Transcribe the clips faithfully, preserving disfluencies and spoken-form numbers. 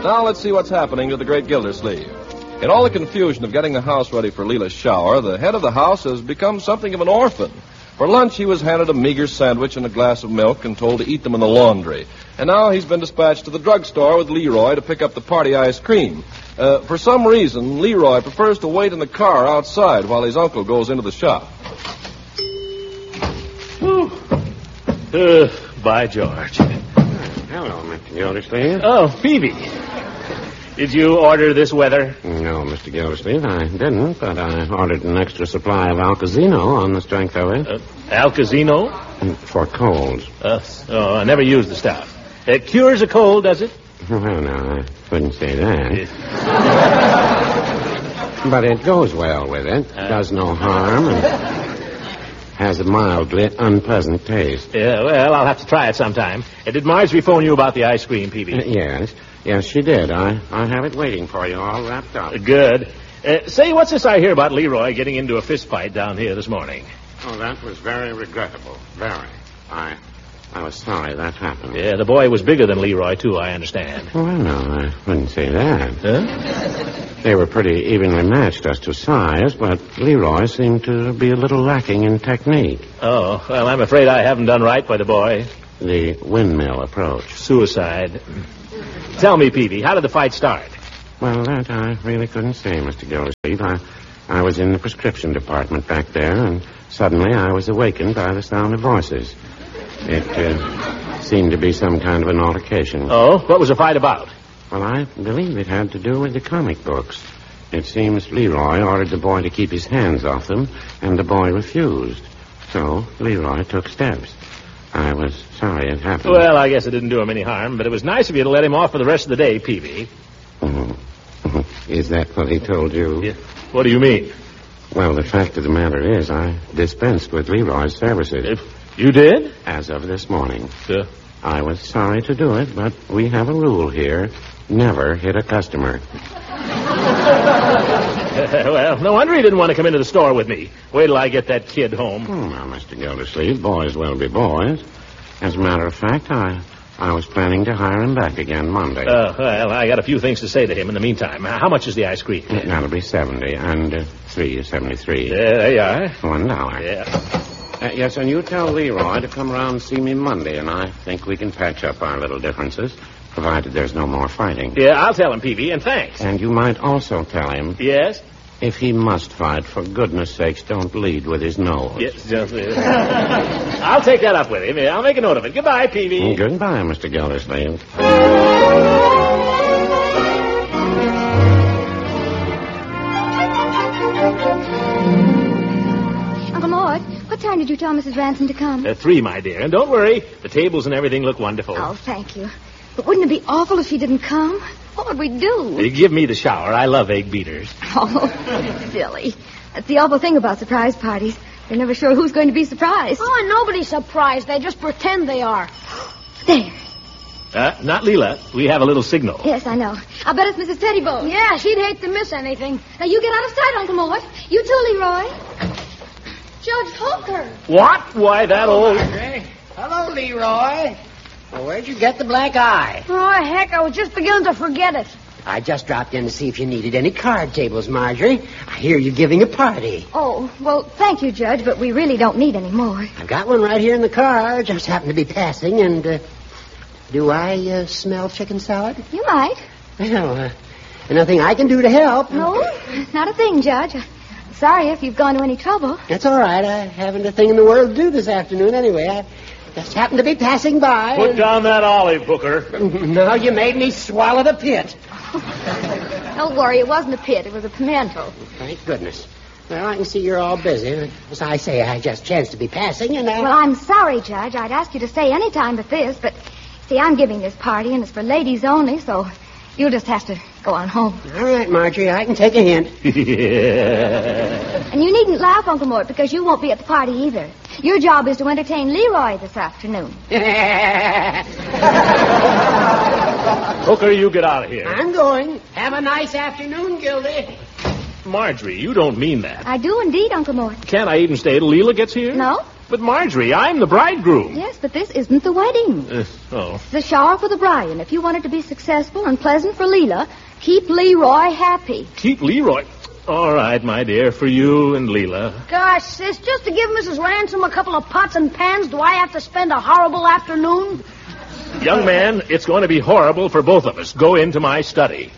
now let's see what's happening to the great Gildersleeve. In all the confusion of getting the house ready for Leela's shower, the head of the house has become something of an orphan. For lunch, he was handed a meager sandwich and a glass of milk and told to eat them in the laundry. And now he's been dispatched to the drugstore with Leroy to pick up the party ice cream. Uh, for some reason, Leroy prefers to wait in the car outside while his uncle goes into the shop. Uh, by George. Hello, Mister Gildersleeve. Oh, Phoebe. Did you order this weather? No, Mister Gildersleeve, I didn't, but I ordered an extra supply of Alcazino on the strength of it. Uh, Alcazino? For colds. Uh, oh, I never used the stuff. It cures a cold, does it? Well, no, I couldn't say that. But it goes well with it. Uh, does no harm and has a mildly unpleasant taste. Yeah, well, I'll have to try it sometime. Uh, did Marjorie phone you about the ice cream, Peavy? Uh, yes. Yes, she did. I, I have it waiting for you, all wrapped up. Uh, good. Uh, say, what's this I hear about Leroy getting into a fist fight down here this morning? Oh, that was very regrettable. Very. I I was sorry that happened. Yeah, the boy was bigger than Leroy, too, I understand. Well, no, I wouldn't say that. Huh? They were pretty evenly matched as to size, but Leroy seemed to be a little lacking in technique. Oh, well, I'm afraid I haven't done right by the boy. The windmill approach. Suicide. Tell me, Peavy, how did the fight start? Well, that I really couldn't say, Mister Gildersleeve. I, I was in the prescription department back there, and suddenly I was awakened by the sound of voices. It uh, seemed to be some kind of an altercation. Oh, what was the fight about? Well, I believe it had to do with the comic books. It seems Leroy ordered the boy to keep his hands off them, and the boy refused. So Leroy took steps. I was sorry it happened. Well, I guess it didn't do him any harm, but it was nice of you to let him off for the rest of the day, Peavy. Mm-hmm. Is that what he told you? Yeah. What do you mean? Well, the fact of the matter is I dispensed with Leroy's services. If you did? As of this morning. Sure. I was sorry to do it, but we have a rule here. Never hit a customer. Well, no wonder he didn't want to come into the store with me. Wait till I get that kid home. Oh, now, Mister Gildersleeve, boys will be boys. As a matter of fact, I I was planning to hire him back again Monday. Oh, well, I got a few things to say to him in the meantime. How much is the ice cream? That'll be seventy, and uh, three is seventy-three. Yeah, there you are. One dollar. Yeah. Uh, yes, and you tell Leroy to come around and see me Monday, and I think we can patch up our little differences, provided there's no more fighting. Yeah, I'll tell him, Peavy, and thanks. And you might also tell him... Yes? If he must fight, for goodness sakes, don't lead with his nose. Yes, just... Uh, I'll take that up with him. I'll make a note of it. Goodbye, Peavy. Goodbye, Mister Gildersleeve. Uncle Mort, what time did you tell Missus Ransom to come? Uh, three, my dear. And don't worry, the tables and everything look wonderful. Oh, thank you. But wouldn't it be awful if she didn't come? What would we do? Uh, give me the shower. I love egg beaters. Oh, silly. That's the awful thing about surprise parties. You're never sure who's going to be surprised. Oh, nobody's surprised. They just pretend they are. There. Uh, not Leela. We have a little signal. Yes, I know. I'll bet it's Missus Pettibone. Yeah, she'd hate to miss anything. Now, you get out of sight, Uncle Mort. You too, Leroy. Judge Hooker. What? Why, that old... Marjorie. Hello, Leroy. Well, where'd you get the black eye? Oh, heck, I was just beginning to forget it. I just dropped in to see if you needed any card tables, Marjorie. I hear you're giving a party. Oh, well, thank you, Judge, but we really don't need any more. I've got one right here in the car. Just happened to be passing, and, uh, do I uh, smell chicken salad? You might. Well, uh, nothing I can do to help. No, not a thing, Judge. I'm sorry if you've gone to any trouble. That's all right. I haven't a thing in the world to do this afternoon anyway. I just happened to be passing by. Put and... down that olive, Hooker. No, you made me swallow the pit. Don't worry, it wasn't a pit. It was a pimento. Thank goodness. Well, I can see you're all busy. As I say, I just chanced to be passing, and I... Well, I'm sorry, Judge. I'd ask you to stay any time but this, but... See, I'm giving this party, and it's for ladies only, so you'll just have to go on home. All right, Marjorie, I can take a hint. Yeah. And you needn't laugh, Uncle Mort, because you won't be at the party either. Your job is to entertain Leroy this afternoon. Hooker, you get out of here. I'm going. Have a nice afternoon, Gildy. Marjorie, you don't mean that. I do indeed, Uncle Mort. Can't I even stay till Leela gets here? No, But, Marjorie, I'm the bridegroom. Yes, but this isn't the wedding. Uh, oh. It's the shower for the bride, and if you want it to be successful and pleasant for Leela, keep Leroy happy. Keep Leroy. All right, my dear, for you and Leela. Gosh, sis, just to give Missus Ransom a couple of pots and pans, do I have to spend a horrible afternoon? Young man, it's going to be horrible for both of us. Go into my study.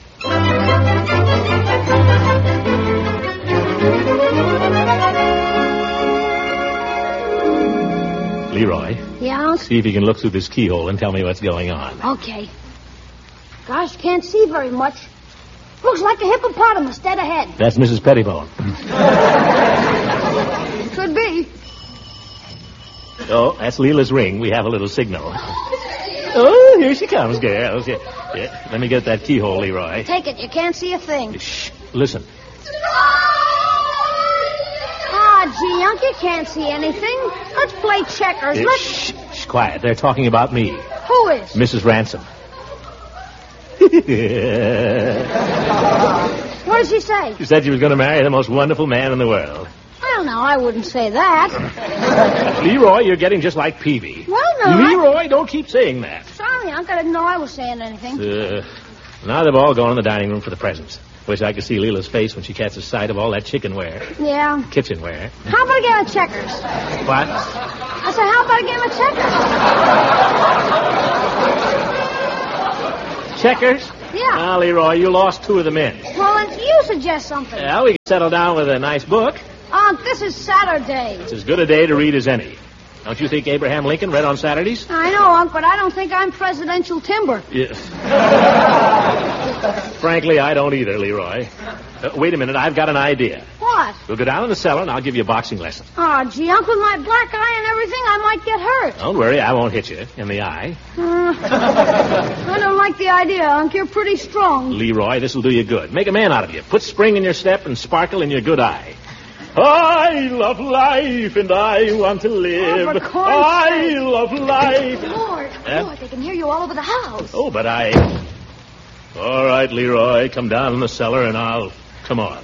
Leroy, Yeah? see if you can look through this keyhole and tell me what's going on. Okay. Gosh, can't see very much. Looks like a hippopotamus dead ahead. That's Missus Pettibone. Could be. Oh, that's Leela's ring. We have a little signal. Oh, here she comes, girls. Yeah, yeah. Let me get that keyhole, Leroy. Take it. You can't see a thing. Shh. Listen. Ah, gee, Unc, you can't see anything. Let's play checkers. Uh, Let's... shh, shh, quiet. They're talking about me. Who is? Missus Ransom. What did she say? She said she was going to marry the most wonderful man in the world. Well, no, I wouldn't say that. Leroy, you're getting just like Peavy. Well, no, Leroy, I... don't keep saying that. Sorry, Unc. I didn't know I was saying anything. Uh, now they've all gone in the dining room for the presents. Wish I could see Leela's face when she catches sight of all that chickenware. Yeah. Kitchenware. How about a game of checkers? What? I said, how about a game of checkers? Checkers? Yeah. Ah, Leroy, you lost two of the men. Well, then you suggest something. Well, we can settle down with a nice book. Unc, this is Saturday. It's as good a day to read as any. Don't you think Abraham Lincoln read on Saturdays? I know, Unc, but I don't think I'm presidential timber. Yes. Frankly, I don't either, Leroy. Uh, wait a minute, I've got an idea. What? We'll go down in the cellar and I'll give you a boxing lesson. Oh, gee, Unc, with my black eye and everything, I might get hurt. Don't worry, I won't hit you in the eye. Uh, I don't like the idea, Unc. You're pretty strong. Leroy, this will do you good. Make a man out of you. Put spring in your step and sparkle in your good eye. I love life and I want to live. Oh, for corn's I sake. love life. Lord, Eh? Lord, they can hear you all over the house. Oh, but I... All right, Leroy, come down in the cellar and I'll... Come on.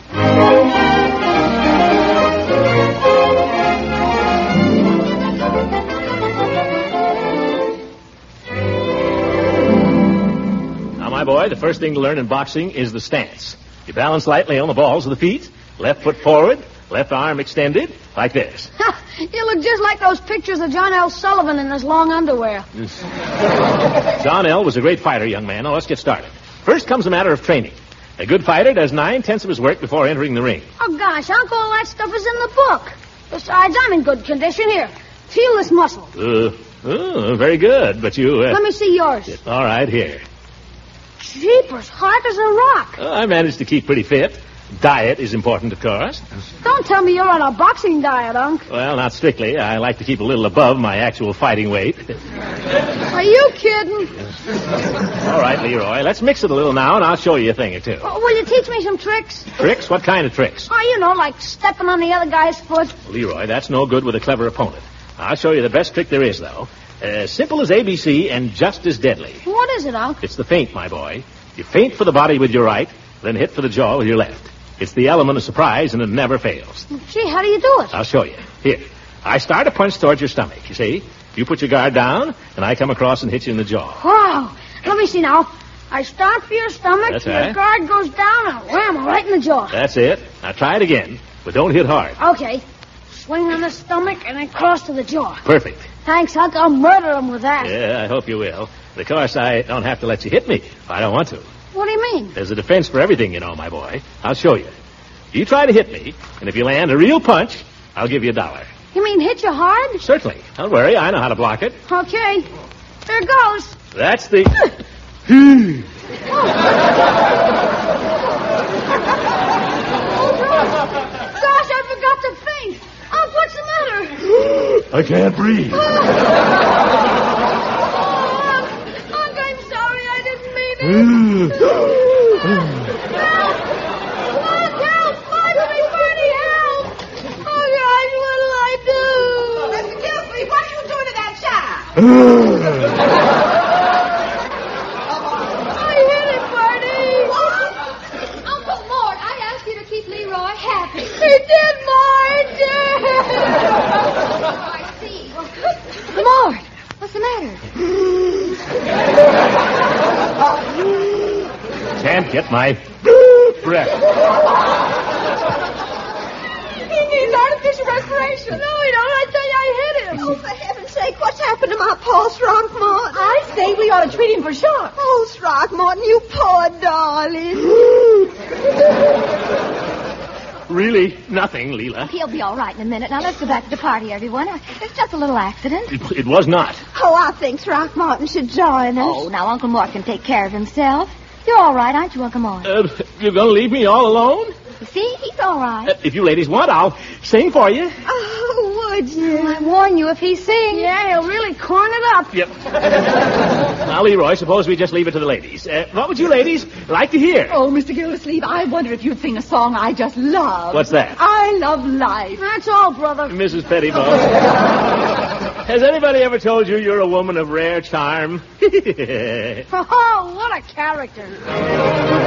Now, my boy, the first thing to learn in boxing is the stance. You balance lightly on the balls of the feet, left foot forward, left arm extended, like this. You look just like those pictures of John L. Sullivan in his long underwear. John L. was a great fighter, young man. Now, let's get started. First comes a matter of training. A good fighter does nine-tenths of his work before entering the ring. Oh, gosh, Unc, all that stuff is in the book. Besides, I'm in good condition. Here, feel this muscle. Uh, oh, very good, but you... Uh, Let me see yours. all right, here. Jeepers, hard as a rock. Uh, I managed to keep pretty fit. Diet is important, of course. Don't tell me you're on a boxing diet, Unc. Well, not strictly. I like to keep a little above my actual fighting weight. Are you kidding? All right, Leroy, let's mix it a little now, and I'll show you a thing or two. Oh, will you teach me some tricks? Tricks? What kind of tricks? Oh, you know, like stepping on the other guy's foot. Leroy, that's no good with a clever opponent. I'll show you the best trick there is, though. Uh, simple as A B C and just as deadly. What is it, Unc? It's the feint, my boy. You feint for the body with your right, then hit for the jaw with your left. It's the element of surprise, and it never fails. Gee, how do you do it? I'll show you. Here. I start a punch towards your stomach, you see? You put your guard down, and I come across and hit you in the jaw. Wow. Let me see now. I start for your stomach, That's your right. guard goes down, and wham, right in the jaw. That's it. Now try it again, but don't hit hard. Okay. Swing on the stomach and then cross to the jaw. Perfect. Thanks, Unc. I'll murder him with that. Yeah, I hope you will. Of course, I don't have to let you hit me if I don't want to. What do you mean? There's a defense for everything, you know, my boy. I'll show you. You try to hit me, and if you land a real punch, I'll give you a dollar. You mean hit you hard? Certainly. Don't worry, I know how to block it. Okay. There goes. That's the... Gosh, I forgot to faint. Unc, what's the matter? I can't breathe. Unc, Unc, I'm sorry. I didn't mean it. Help! Unc, help! Marjorie, Bertie, help! Oh, gosh, what'll I do? Mister Gilsey, what are you doing to that child? I hit it, Bertie. Uncle Mort, I asked you to keep Leroy happy. He did, Marge. can't get my breath. He needs artificial respiration. No, he don't. I tell you, I hit him. Oh, for heaven's sake, what's happened to my poor Throckmorton? I say we ought to treat him for shock. Oh, Throckmorton, you poor darling. Really, nothing, Leela. He'll be all right in a minute. Now, let's go back to the party, everyone. It's just a little accident. It, it was not. Oh, I think Throckmorton should join us. Oh, now, Uncle Mort can take care of himself. You're all right, aren't you, Uncle Mort? Uh, you're going to leave me all alone? You see, he's all right. Uh, if you ladies want, I'll sing for you. Oh, would you? I warn you, if he sings... Yeah, he'll really corn it up. Yep. Now, Leroy, suppose we just leave it to the ladies. Uh, what would you ladies like to hear? Oh, Mister Gildersleeve, I wonder if you'd sing a song I just love. What's that? I love life. That's all, brother. Missus Pettibone. Has anybody ever told you you're a woman of rare charm? Oh, what a character.